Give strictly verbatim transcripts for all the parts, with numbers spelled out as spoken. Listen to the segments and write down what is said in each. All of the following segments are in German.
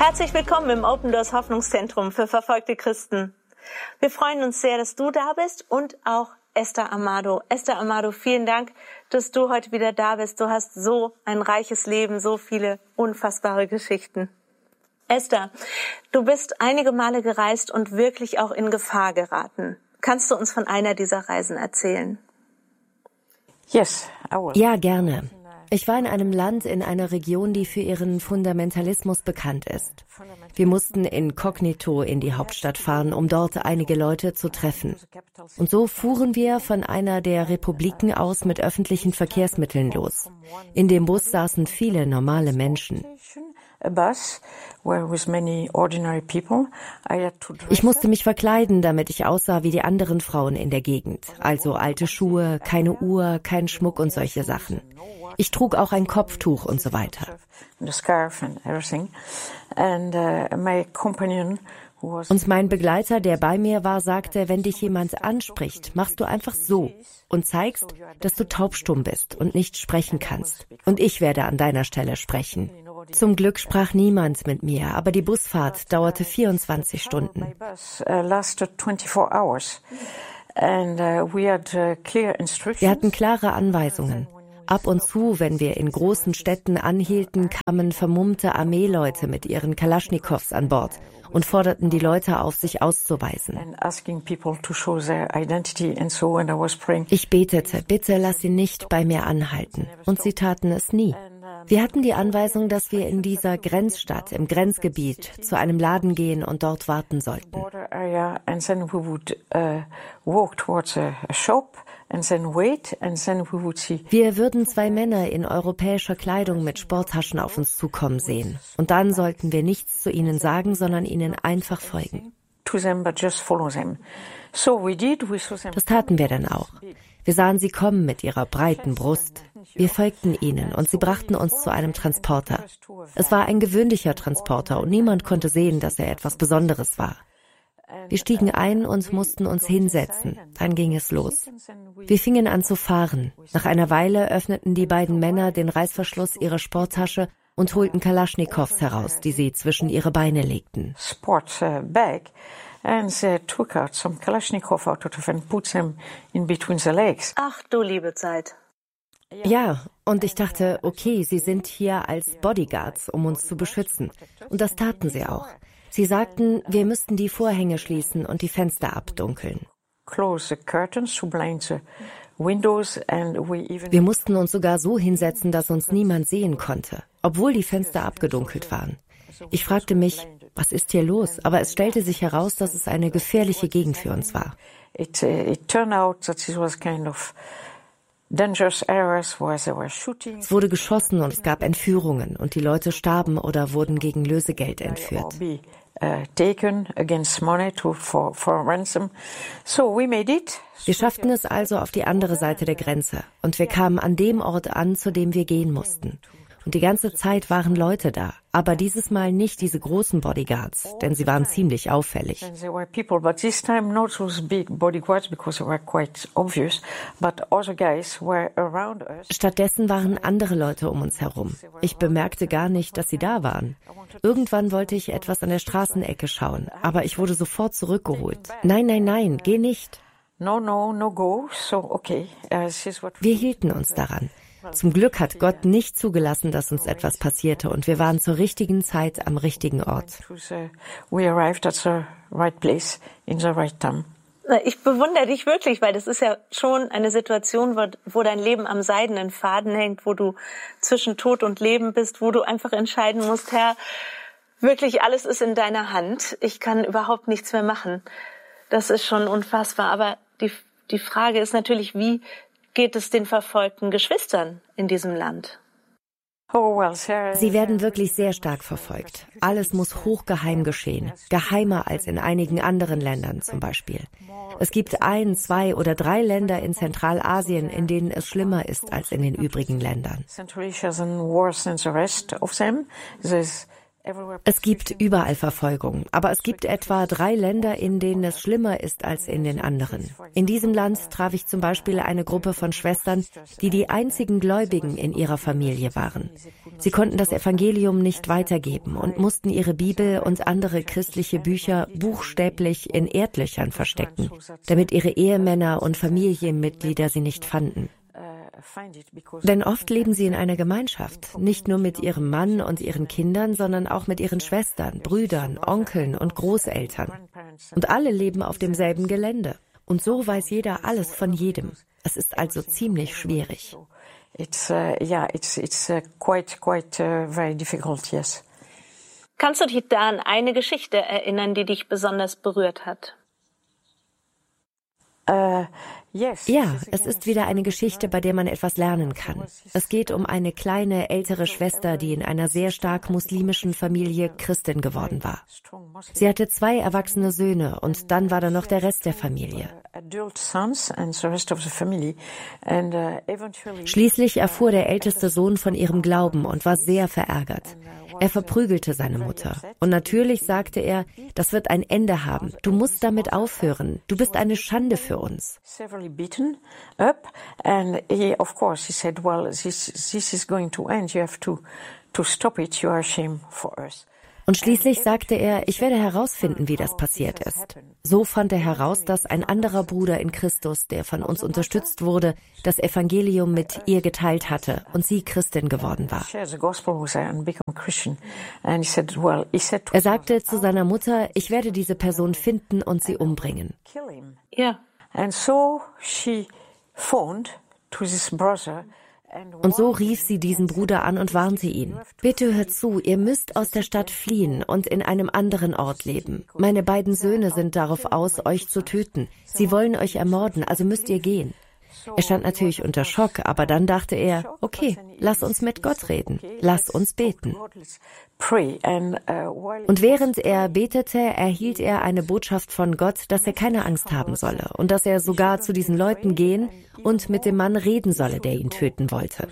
Herzlich willkommen im Open Doors Hoffnungszentrum für verfolgte Christen. Wir freuen uns sehr, dass du da bist und auch Esther Amado. Esther Amado, vielen Dank, dass du heute wieder da bist. Du hast so ein reiches Leben, so viele unfassbare Geschichten. Esther, du bist einige Male gereist und wirklich auch in Gefahr geraten. Kannst du uns von einer dieser Reisen erzählen? Yes, I will. Ja, gerne. Ich war in einem Land, in einer Region, die für ihren Fundamentalismus bekannt ist. Wir mussten inkognito in die Hauptstadt fahren, um dort einige Leute zu treffen. Und so fuhren wir von einer der Republiken aus mit öffentlichen Verkehrsmitteln los. In dem Bus saßen viele normale Menschen. Ich musste mich verkleiden, damit ich aussah wie die anderen Frauen in der Gegend. Also alte Schuhe, keine Uhr, kein Schmuck und solche Sachen. Ich trug auch ein Kopftuch und so weiter. Und mein Begleiter, der bei mir war, sagte, wenn dich jemand anspricht, machst du einfach so und zeigst, dass du taubstumm bist und nicht sprechen kannst. Und ich werde an deiner Stelle sprechen. Zum Glück sprach niemand mit mir, aber die Busfahrt dauerte vierundzwanzig Stunden. Wir hatten klare Anweisungen. Ab und zu, wenn wir in großen Städten anhielten, kamen vermummte Armeeleute mit ihren Kalaschnikows an Bord und forderten die Leute auf, sich auszuweisen. Ich betete, bitte lass sie nicht bei mir anhalten. Und sie taten es nie. Wir hatten die Anweisung, dass wir in dieser Grenzstadt, im Grenzgebiet, zu einem Laden gehen und dort warten sollten. Wir würden zwei Männer in europäischer Kleidung mit Sporttaschen auf uns zukommen sehen. Und dann sollten wir nichts zu ihnen sagen, sondern ihnen einfach folgen. Das taten wir dann auch. Wir sahen sie kommen mit ihrer breiten Brust. Wir folgten ihnen und sie brachten uns zu einem Transporter. Es war ein gewöhnlicher Transporter und niemand konnte sehen, dass er etwas Besonderes war. Wir stiegen ein und mussten uns hinsetzen. Dann ging es los. Wir fingen an zu fahren. Nach einer Weile öffneten die beiden Männer den Reißverschluss ihrer Sporttasche und holten Kalaschnikows heraus, die sie zwischen ihre Beine legten. Ach du liebe Zeit. Ja, und ich dachte, okay, sie sind hier als Bodyguards, um uns zu beschützen. Und das taten sie auch. Sie sagten, wir müssten die Vorhänge schließen und die Fenster abdunkeln. Wir mussten uns sogar so hinsetzen, dass uns niemand sehen konnte, obwohl die Fenster abgedunkelt waren. Ich fragte mich, was ist hier los? Aber es stellte sich heraus, dass es eine gefährliche Gegend für uns war. Es wurde geschossen und es gab Entführungen und die Leute starben oder wurden gegen Lösegeld entführt. Wir schafften es also auf die andere Seite der Grenze und wir kamen an dem Ort an, zu dem wir gehen mussten. Und die ganze Zeit waren Leute da, aber dieses Mal nicht diese großen Bodyguards, denn sie waren ziemlich auffällig. Stattdessen waren andere Leute um uns herum. Ich bemerkte gar nicht, dass sie da waren. Irgendwann wollte ich etwas an der Straßenecke schauen, aber ich wurde sofort zurückgeholt. Nein, nein, nein, geh nicht. Wir hielten uns daran. Zum Glück hat Gott nicht zugelassen, dass uns etwas passierte und wir waren zur richtigen Zeit am richtigen Ort. Ich bewundere dich wirklich, weil das ist ja schon eine Situation, wo, wo dein Leben am seidenen Faden hängt, wo du zwischen Tod und Leben bist, wo du einfach entscheiden musst, Herr, wirklich alles ist in deiner Hand. Ich kann überhaupt nichts mehr machen. Das ist schon unfassbar. Aber die, die Frage ist natürlich, wie geht es den verfolgten Geschwistern in diesem Land? Sie werden wirklich sehr stark verfolgt. Alles muss hochgeheim geschehen, geheimer als in einigen anderen Ländern zum Beispiel. Es gibt ein, zwei oder drei Länder in Zentralasien, in denen es schlimmer ist als in den übrigen Ländern. Es gibt überall Verfolgung, aber es gibt etwa drei Länder, in denen es schlimmer ist als in den anderen. In diesem Land traf ich zum Beispiel eine Gruppe von Schwestern, die die einzigen Gläubigen in ihrer Familie waren. Sie konnten das Evangelium nicht weitergeben und mussten ihre Bibel und andere christliche Bücher buchstäblich in Erdlöchern verstecken, damit ihre Ehemänner und Familienmitglieder sie nicht fanden. Denn oft leben sie in einer Gemeinschaft, nicht nur mit ihrem Mann und ihren Kindern, sondern auch mit ihren Schwestern, Brüdern, Onkeln und Großeltern. Und alle leben auf demselben Gelände. Und so weiß jeder alles von jedem. Es ist also ziemlich schwierig. It's, uh, yeah, it's, it's uh, quite, quite uh, very difficult, yes. Kannst du dich da an eine Geschichte erinnern, die dich besonders berührt hat? Uh, yes. Ja, es ist wieder eine Geschichte, bei der man etwas lernen kann. Es geht um eine kleine, ältere Schwester, die in einer sehr stark muslimischen Familie Christin geworden war. Sie hatte zwei erwachsene Söhne und dann war da noch der Rest der Familie. Schließlich erfuhr der älteste Sohn von ihrem Glauben und war sehr verärgert. Er verprügelte seine Mutter. Und natürlich sagte er, das wird ein Ende haben. Du musst damit aufhören. Du bist eine Schande für uns. Und schließlich sagte er, ich werde herausfinden, wie das passiert ist. So fand er heraus, dass ein anderer Bruder in Christus, der von uns unterstützt wurde, das Evangelium mit ihr geteilt hatte und sie Christin geworden war. Er sagte zu seiner Mutter, ich werde diese Person finden und sie umbringen. Ja. Und so rief sie diesen Bruder an und warnte ihn. Bitte hört zu, ihr müsst aus der Stadt fliehen und in einem anderen Ort leben. Meine beiden Söhne sind darauf aus, euch zu töten. Sie wollen euch ermorden, also müsst ihr gehen. Er stand natürlich unter Schock, aber dann dachte er, okay, lass uns mit Gott reden, lass uns beten. Und während er betete, erhielt er eine Botschaft von Gott, dass er keine Angst haben solle und dass er sogar zu diesen Leuten gehen und mit dem Mann reden solle, der ihn töten wollte.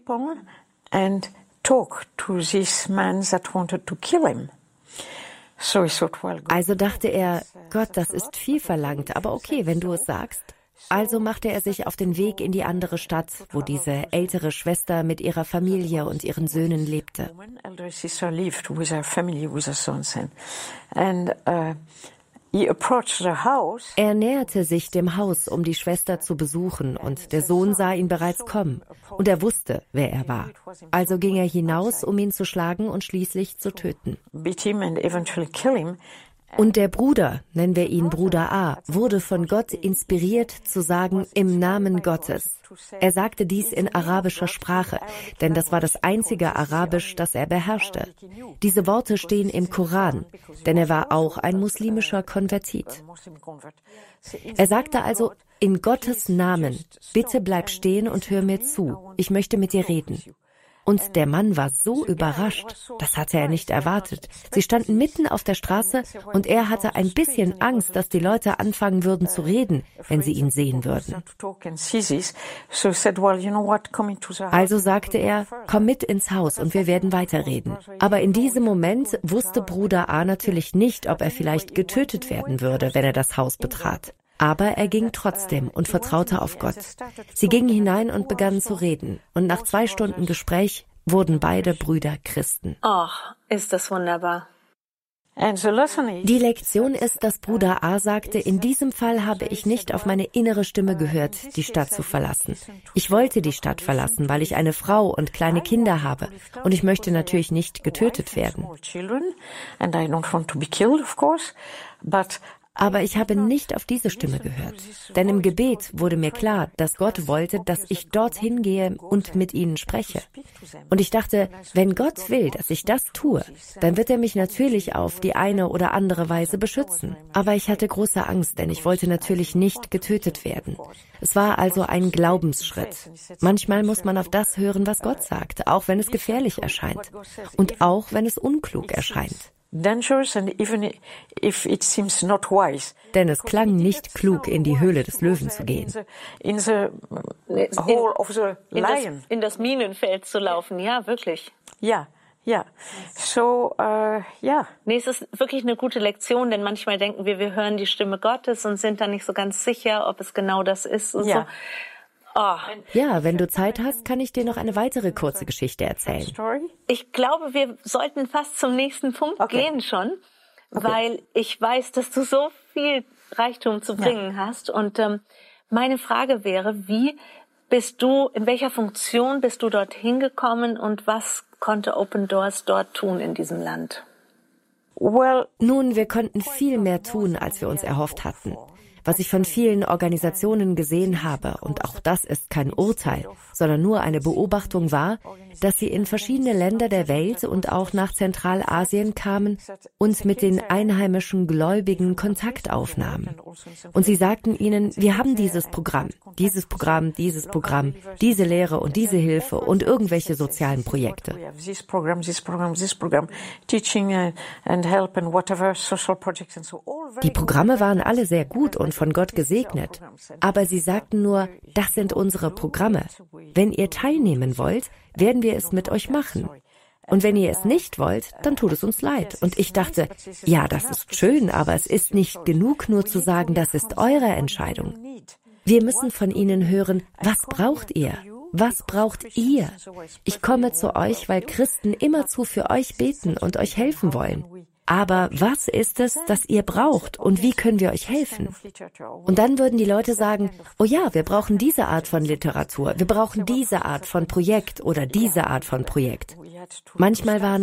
Also dachte er, Gott, das ist viel verlangt, aber okay, wenn du es sagst. Also machte er sich auf den Weg in die andere Stadt, wo diese ältere Schwester mit ihrer Familie und ihren Söhnen lebte. Er näherte sich dem Haus, um die Schwester zu besuchen, und der Sohn sah ihn bereits kommen. Und er wusste, wer er war. Also ging er hinaus, um ihn zu schlagen und schließlich zu töten. Und der Bruder, nennen wir ihn Bruder A, wurde von Gott inspiriert zu sagen, im Namen Gottes. Er sagte dies in arabischer Sprache, denn das war das einzige Arabisch, das er beherrschte. Diese Worte stehen im Koran, denn er war auch ein muslimischer Konvertit. Er sagte also, in Gottes Namen, bitte bleib stehen und hör mir zu, ich möchte mit dir reden. Und der Mann war so überrascht, das hatte er nicht erwartet. Sie standen mitten auf der Straße und er hatte ein bisschen Angst, dass die Leute anfangen würden zu reden, wenn sie ihn sehen würden. Also sagte er, komm mit ins Haus und wir werden weiterreden. Aber in diesem Moment wusste Bruder A natürlich nicht, ob er vielleicht getötet werden würde, wenn er das Haus betrat. Aber er ging trotzdem und vertraute auf Gott. Sie gingen hinein und begannen zu reden. Und nach zwei Stunden Gespräch wurden beide Brüder Christen. Ach, ist das wunderbar. Die Lektion ist, dass Bruder A sagte, in diesem Fall habe ich nicht auf meine innere Stimme gehört, die Stadt zu verlassen. Ich wollte die Stadt verlassen, weil ich eine Frau und kleine Kinder habe. Und ich möchte natürlich nicht getötet werden. Aber ich habe nicht auf diese Stimme gehört. Denn im Gebet wurde mir klar, dass Gott wollte, dass ich dorthin gehe und mit ihnen spreche. Und ich dachte, wenn Gott will, dass ich das tue, dann wird er mich natürlich auf die eine oder andere Weise beschützen. Aber ich hatte große Angst, denn ich wollte natürlich nicht getötet werden. Es war also ein Glaubensschritt. Manchmal muss man auf das hören, was Gott sagt, auch wenn es gefährlich erscheint. Und auch wenn es unklug erscheint. Denn es klang nicht klug, in die Höhle des Löwen zu gehen. In, in, das, in das Minenfeld zu laufen, ja, wirklich. Ja, Ja, so, äh, ja. Nee, es ist wirklich eine gute Lektion, denn manchmal denken wir, wir hören die Stimme Gottes und sind dann nicht so ganz sicher, ob es genau das ist und ja. so. Oh. Ja, wenn du Zeit hast, kann ich dir noch eine weitere kurze Geschichte erzählen. Ich glaube, wir sollten fast zum nächsten Punkt okay. gehen schon, okay. weil ich weiß, dass du so viel Reichtum zu bringen ja. hast. Und ähm, meine Frage wäre, wie bist du, in welcher Funktion bist du dorthin gekommen und was konnte Open Doors dort tun in diesem Land? Well, nun, wir konnten viel mehr tun, als wir uns erhofft hatten. Was ich von vielen Organisationen gesehen habe, und auch das ist kein Urteil, sondern nur eine Beobachtung war, dass sie in verschiedene Länder der Welt und auch nach Zentralasien kamen und mit den einheimischen Gläubigen Kontakt aufnahmen. Und sie sagten ihnen, wir haben dieses Programm, dieses Programm, dieses Programm, diese Lehre und diese Hilfe und irgendwelche sozialen Projekte. Die Programme waren alle sehr gut und von Gott gesegnet. Aber sie sagten nur, das sind unsere Programme. Wenn ihr teilnehmen wollt, werden wir es mit euch machen. Und wenn ihr es nicht wollt, dann tut es uns leid. Und ich dachte, ja, das ist schön, aber es ist nicht genug, nur zu sagen, das ist eure Entscheidung. Wir müssen von ihnen hören, was braucht ihr? Was braucht ihr? Ich komme zu euch, weil Christen immerzu für euch beten und euch helfen wollen. Aber was ist es, das ihr braucht und wie können wir euch helfen? Und dann würden die Leute sagen, oh ja, wir brauchen diese Art von Literatur, wir brauchen diese Art von Projekt oder diese Art von Projekt. Manchmal waren